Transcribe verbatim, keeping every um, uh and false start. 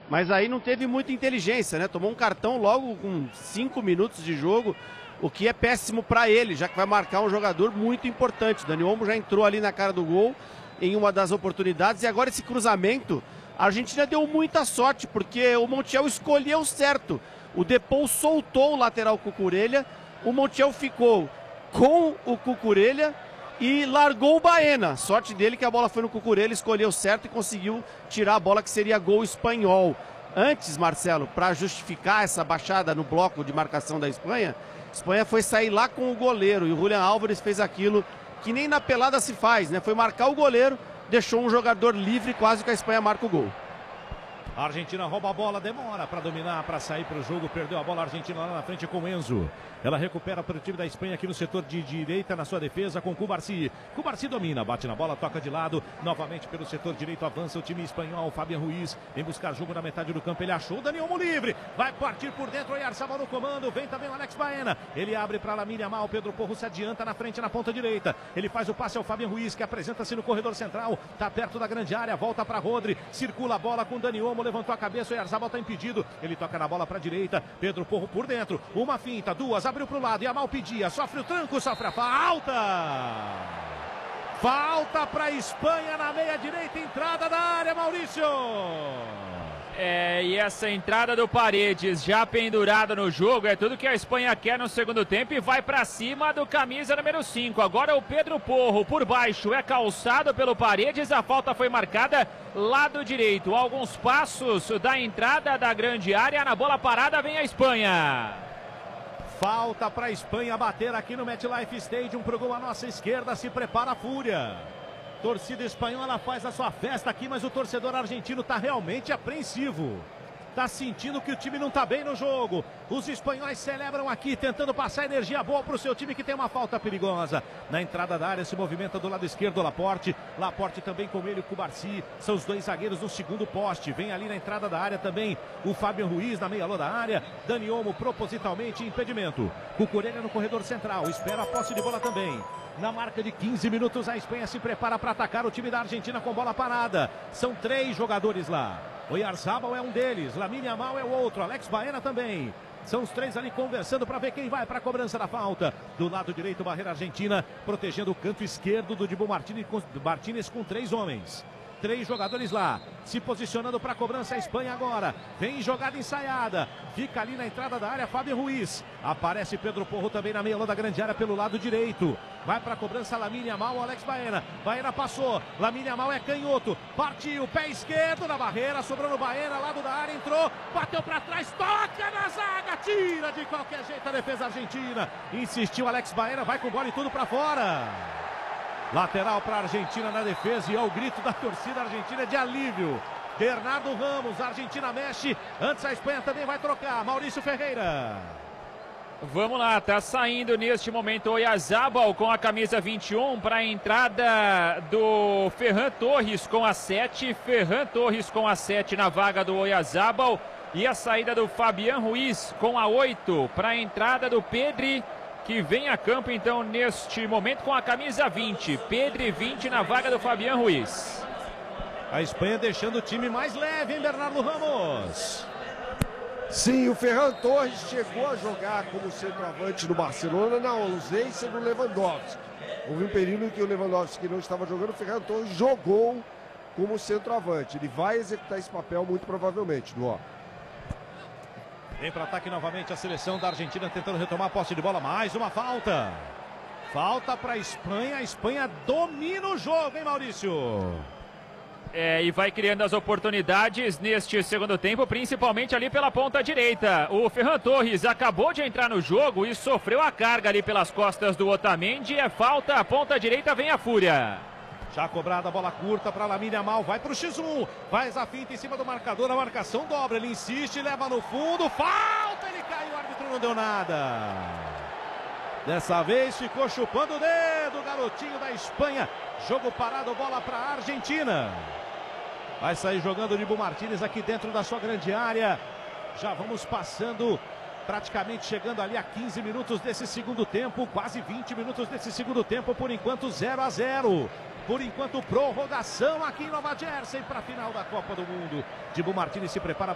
mas aí não teve muita inteligência, né? Tomou um cartão logo com cinco minutos de jogo, o que é péssimo para ele, já que vai marcar um jogador muito importante. Dani Olmo já entrou ali na cara do gol em uma das oportunidades, e agora esse cruzamento, a Argentina deu muita sorte, porque o Montiel escolheu certo. O Depou soltou o lateral Cucurella, o Montiel ficou com o Cucurella e largou o Baena. Sorte dele que a bola foi no Cucurella, escolheu certo e conseguiu tirar a bola, que seria gol espanhol. Antes, Marcelo, para justificar essa baixada no bloco de marcação da Espanha, a Espanha foi sair lá com o goleiro, e o Julián Álvares fez aquilo que nem na pelada se faz, né? Foi marcar o goleiro, deixou um jogador livre, quase que a Espanha marca o gol. A Argentina rouba a bola, demora para dominar, para sair para o jogo, perdeu a bola a Argentina lá na frente com o Enzo. Ela recupera para o time da Espanha aqui no setor de direita, na sua defesa com Cubarsí. Cubarsí domina, bate na bola, toca de lado, novamente pelo setor direito, avança o time espanhol, Fabián Ruiz, vem buscar jogo na metade do campo, ele achou o Dani Olmo livre, vai partir por dentro, o Oyarzabal no comando, vem também o Alex Baena, ele abre para Lamine Yamal, Pedro Porro se adianta na frente, na ponta direita, ele faz o passe ao Fabián Ruiz, que apresenta-se no corredor central, tá perto da grande área, volta para Rodri, circula a bola com Dani Olmo, levantou a cabeça, o Oyarzabal está impedido, ele toca na bola para a direita, Pedro Porro por dentro, uma finta, duas, abriu para o lado, Yamal pedia, sofre o tranco, sofre a falta. Falta para a Espanha na meia direita, entrada da área, Maurício. É, e essa entrada do Paredes já pendurada no jogo, é tudo que a Espanha quer no segundo tempo e vai para cima do camisa número cinco. Agora o Pedro Porro por baixo é calçado pelo Paredes, a falta foi marcada lado direito. Alguns passos da entrada da grande área, na bola parada vem a Espanha. Falta para a Espanha bater aqui no MetLife Stadium, pro gol à nossa esquerda, se prepara a fúria. Torcida espanhola faz a sua festa aqui, mas o torcedor argentino está realmente apreensivo. Está sentindo que o time não está bem no jogo. Os espanhóis celebram aqui, tentando passar energia boa para o seu time, que tem uma falta perigosa. Na entrada da área se movimenta do lado esquerdo o Laporte. Laporte também com ele, o Cubarsí. São os dois zagueiros no segundo poste. Vem ali na entrada da área também o Fabián Ruiz na meia-lua da área. Dani Olmo propositalmente impedimento. Cucurella no corredor central. Espera a posse de bola também. Na marca de quinze minutos, a Espanha se prepara para atacar o time da Argentina com bola parada. São três jogadores lá. Oyarzabal é um deles, Lamine Yamal é o outro, Alex Baena também. São os três ali conversando para ver quem vai para a cobrança da falta. Do lado direito, barreira argentina, protegendo o canto esquerdo do Dibu Martínez com, Martínez com três homens. Três jogadores lá, se posicionando para a cobrança a Espanha agora. Vem jogada ensaiada, fica ali na entrada da área Fabián Ruiz. Aparece Pedro Porro também na meia-lua da grande área pelo lado direito. Vai para a cobrança Lamine Yamal, Alex Baena. Baena passou, Lamine Yamal é canhoto. Partiu, pé esquerdo na barreira, sobrou no Baena, lado da área, entrou. Bateu para trás, toca na zaga, tira de qualquer jeito a defesa argentina. Insistiu Alex Baena, vai com bola e tudo para fora. Lateral para a Argentina na defesa, e é o grito da torcida argentina de alívio. Bernardo Ramos, a Argentina mexe, antes a Espanha também vai trocar. Maurício Ferreira. Vamos lá, tá saindo neste momento o Oyarzabal com a camisa vinte e um para a entrada do Ferran Torres com a sete. Ferran Torres com a sete na vaga do Oyarzabal. E a saída do Fabián Ruiz com a oito para a entrada do Pedri, que vem a campo então neste momento com a camisa vinte. Pedri vinte na vaga do Fabián Ruiz. A Espanha deixando o time mais leve, hein, Bernardo Ramos? Sim, o Ferran Torres chegou a jogar como centroavante no Barcelona na ausência do Lewandowski. Houve um período em que o Lewandowski não estava jogando, o Ferran Torres jogou como centroavante. Ele vai executar esse papel muito provavelmente, Luó. Vem para ataque novamente a seleção da Argentina tentando retomar a posse de bola. Mais uma falta. Falta para a Espanha. A Espanha domina o jogo, hein, Maurício? É, e vai criando as oportunidades neste segundo tempo, principalmente ali pela ponta direita. O Ferran Torres acabou de entrar no jogo e sofreu a carga ali pelas costas do Otamendi. É falta, a ponta direita vem a fúria. Já cobrada a bola curta para Lamine Yamal, vai para o X um, faz a finta em cima do marcador, a marcação dobra, ele insiste, leva no fundo, falta, ele caiu, o árbitro não deu nada. Dessa vez ficou chupando o dedo, o garotinho da Espanha, jogo parado, bola para a Argentina. Vai sair jogando o Dibu Martínez aqui dentro da sua grande área, já vamos passando, praticamente chegando ali a quinze minutos desse segundo tempo, quase vinte minutos desse segundo tempo, por enquanto zero a zero. Por enquanto, prorrogação aqui em Nova Jersey para a final da Copa do Mundo. Dibu Martínez se prepara